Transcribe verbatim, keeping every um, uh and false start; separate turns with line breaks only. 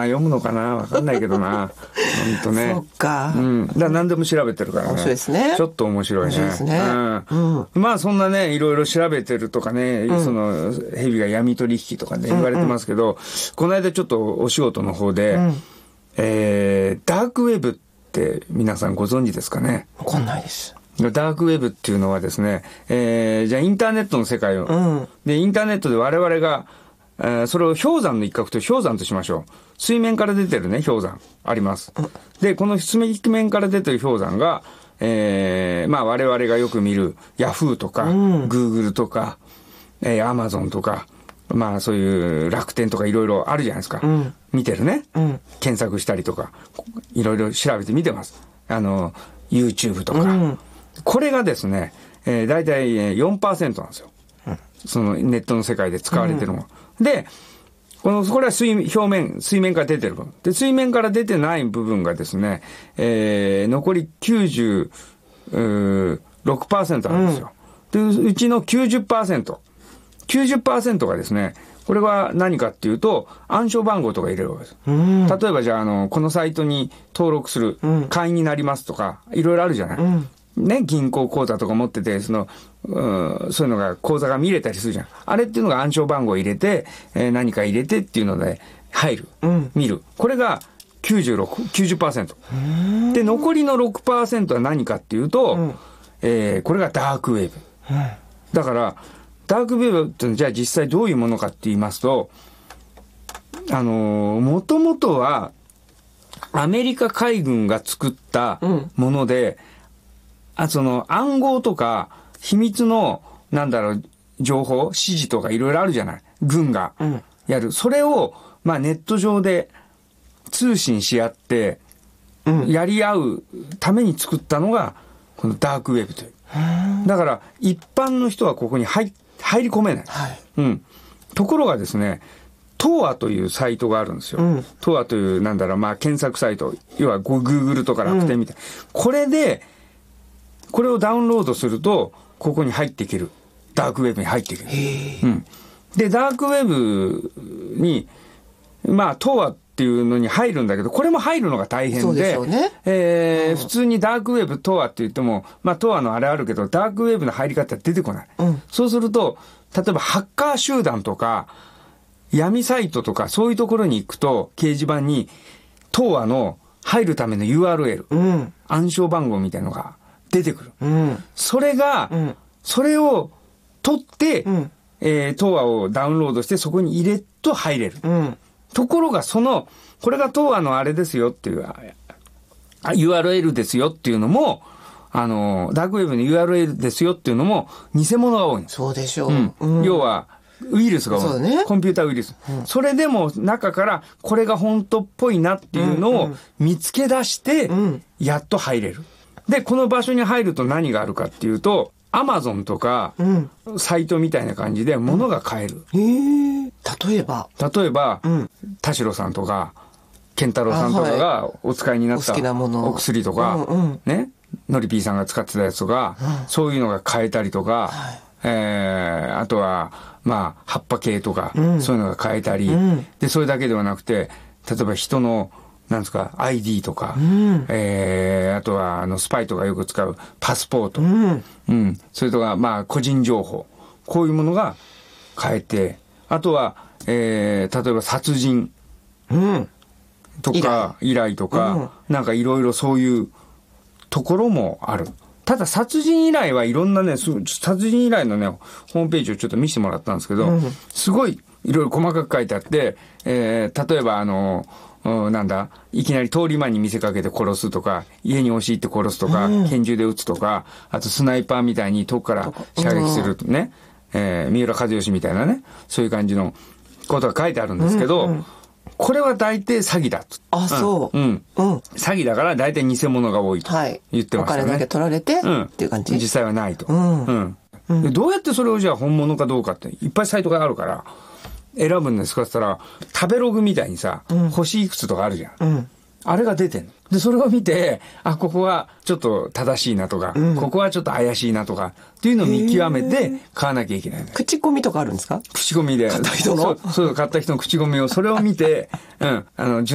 読むのかな、わかんないけどな。本当ね。
そっか。
うん。だから何でも調べてるからね。
面白いですね。
ちょっと面白いね。
面白いですね。
うんうん、まあそんなね、いろいろ調べてるとかね、うん、その蛇が闇取引とかね言われてますけど、うんうん、この間ちょっとお仕事の方で、うん、えー、ダークウェブって皆さんご存知ですかね。
わかんないです。
ダークウェブっていうのはですね、えー、じゃあインターネットの世界を、うん、でインターネットで我々が、えー、それを氷山の一角と氷山としましょう。水面から出てるね氷山あります。うん、でこの水面から出てる氷山が、えー、まあ我々がよく見るヤフーとか、うん、グーグルとか、えー、アマゾンとか、まあそういう楽天とかいろいろあるじゃないですか。うん、見てるね、うん。検索したりとかいろいろ調べて見てます。あの YouTube とか。うん、これがですね、えー、大体 よんパーセント なんですよ。うん、そのネットの世界で使われてるのが。うん、で、この、これは水表面、水面から出てる部分。で、水面から出てない部分がですね、えー、残りきゅうじゅうろくパーセント あるんですよ。うん、で、うちの きゅうじゅっパーセント。きゅうじゅっパーセント がですね、これは何かっていうと、暗証番号とか入れるわけです。うん、例えばじゃあ、あの、このサイトに登録する、うん、会員になりますとか、いろいろあるじゃない。うんね、銀行口座とか持ってて、その、うん、そういうのが、口座が見れたりするじゃん。あれっていうのが暗証番号入れて、えー、何か入れてっていうので、入る。うん、見る。これがきゅうじゅうろく、きゅうじゅっパーセント。で、残りの ろくパーセント は何かっていうと、うん、えー、これがダークウェブ。うん、だから、ダークウェブってじゃあ実際どういうものかって言いますと、あのー、もともとは、アメリカ海軍が作ったもので、うんあその暗号とか秘密のなんだろう情報指示とかいろいろあるじゃない軍がやる、うん、それをまあネット上で通信し合ってやり合うために作ったのがこのダークウェブという、うん、だから一般の人はここに 入, 入り込めない、はいうん、ところがですねトーアというサイトがあるんですよ、うん、トーアというなんだろうまあ検索サイト要は Google とか楽天みたいな、うん、これでこれをダウンロードすると、ここに入っていける。ダークウェブに入っていける。うん。で、ダークウェブに、まあ、トーアっていうのに入るんだけど、これも入るのが大変で、そうでしょうね。えーうん、普通にダークウェブ、トーアって言っても、まあ、トーアのあれあるけど、ダークウェブの入り方出てこない。うん、そうすると、例えばハッカー集団とか、闇サイトとか、そういうところに行くと、掲示板に、トーアの入るための ユーアールエル、うん、暗証番号みたいなのが、出てくる、うん、それが、うん、それを取って、うんえー、トーアをダウンロードしてそこに入れると入れる、うん、ところがそのこれがトーアのあれですよっていう ユーアールエル ですよっていうのもあのダークウェブの ユーアールエル ですよっていうのも偽物が多い。
そうでしょう、
うんうん、要はウイルスが多い、そうだね、コンピューターウイルス、うん、それでも中からこれが本当っぽいなっていうのを見つけ出してやっと入れる。で、この場所に入ると何があるかっていうと、アマゾンとか、うん、サイトみたいな感じで物が買える。
うん、えー、例えば
例えば、うん、田代さんとか、健太郎さんとかがお使いになったお薬とか、うんうん、ね、のりぴーさんが使ってたやつとか、うん、そういうのが買えたりとか、はい、えー、あとは、まあ、葉っぱ系とか、うん、そういうのが買えたり、うん、で、それだけではなくて、例えば人の、なんですか アイディー とか、うんえー、あとはあのスパイとかよく使うパスポート、うんうん、それとかまあ個人情報こういうものが変えてあとは、えー、例えば殺人とか、うん、依頼とか、うん、なんかいろいろそういうところもある。ただ殺人依頼はいろんなね殺人依頼のねホームページをちょっと見せてもらったんですけど、うん、すごいいろいろ細かく書いてあって、えー、例えばあのうん、なんだいきなり通り魔に見せかけて殺すとか家に押し入って殺すとか、うん、拳銃で撃つとかあとスナイパーみたいに遠くから射撃するとね、うんえー、三浦知良みたいなねそういう感じのことが書いてあるんですけど、うんうん、これは大体詐欺だと。
あ、そう、うんうん、
詐欺だから大体偽物が多いと言ってましたね、はい、お
金だけ取られて、うん、っていう感じ。
実際はないと、うんうんうん、でどうやってそれをじゃあ本物かどうかっていっぱいサイトがあるから選ぶんですかって言ったら食べログみたいにさ、うん、星いくつとかあるじゃん、うん、あれが出てんのでそれを見てあここはちょっと正しいなとか、うん、ここはちょっと怪しいなとかっていうのを見極めて買わなきゃいけない。
口コミとかあるんですか？
口コミで
買った人の
そうそう買った人の口コミをそれを見て、うん、あの